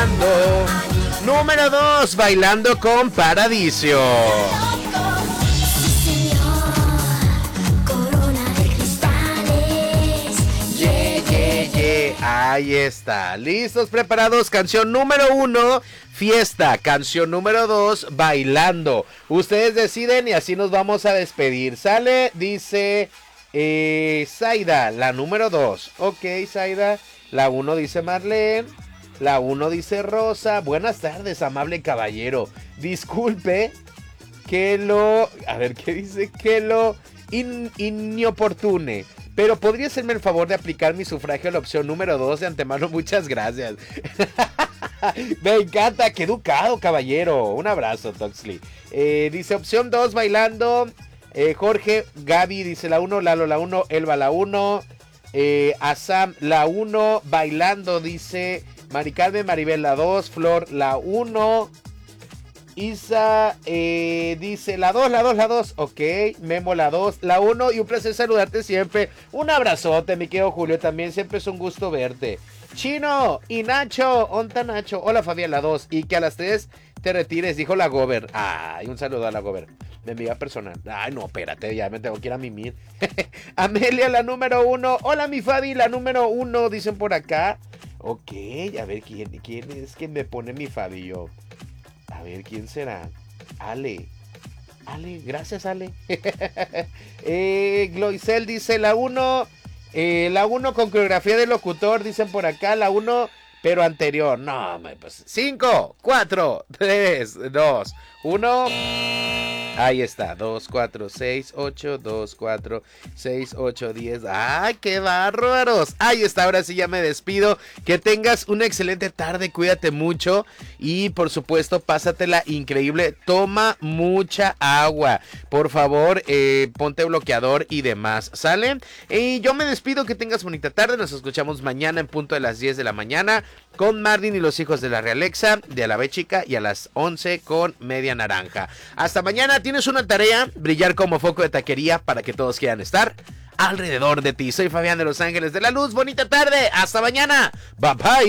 bailando. Número 2, bailando con Paradiso. Ahí está, listos, preparados. Canción número 1, Fiesta. Canción número 2, Bailando. Ustedes deciden y así nos vamos a despedir. Sale, dice Zaida, la número 2. Ok, Zaida. La 1 dice Marlene. La 1 dice Rosa. Buenas tardes, amable caballero. Disculpe que lo... A ver, ¿qué dice? Que lo inoportune. Pero podría hacerme el favor de aplicar mi sufragio a la opción número 2 de antemano. Muchas gracias. Me encanta, qué educado, caballero. Un abrazo, Toxley. Dice opción 2, bailando. Jorge, Gaby dice la 1, Lalo la 1, Elba la 1. Asam la 1, bailando, dice Mari Carmen, Maribel la 2, Flor la 1. Isa dice la 2, ok, Memo la 2, la 1 y un placer saludarte siempre. Un abrazote, mi querido Julio, también siempre es un gusto verte. Chino y Nacho, onta Nacho, hola Fabián la 2 y que a las 3 te retires, dijo la Gober. Ay, un saludo a la Gober, mi amiga personal. Ay, no, espérate, ya me tengo que ir a mimir. Amelia la número 1, hola mi Fabi, la número 1, dicen por acá. Ok, a ver, ¿quién es que me pone mi Fabi yo? A ver, ¿quién será? Ale, gracias Ale. Gloisel dice la 1 con coreografía de locutor, dicen por acá, la 1, pero anterior. No, pues 5, 4, 3, 2, 1. Ahí está, 2, 4, 6, 8, 2, 4, 6, 8, 10. ¡Ay, qué bárbaros! Ahí está, ahora sí ya me despido. Que tengas una excelente tarde, cuídate mucho. Y por supuesto, pásatela increíble. Toma mucha agua. Por favor, ponte bloqueador y demás, ¿sale? Y yo me despido, que tengas bonita tarde. Nos escuchamos mañana en punto de las 10 de la mañana. Con Martin y los hijos de la realeza, de la B chica, y a las 11 con Media Naranja. Hasta mañana. Tienes una tarea, brillar como foco de taquería para que todos quieran estar alrededor de ti. Soy Fabián de Los Ángeles de la Luz. Bonita tarde. Hasta mañana. Bye bye.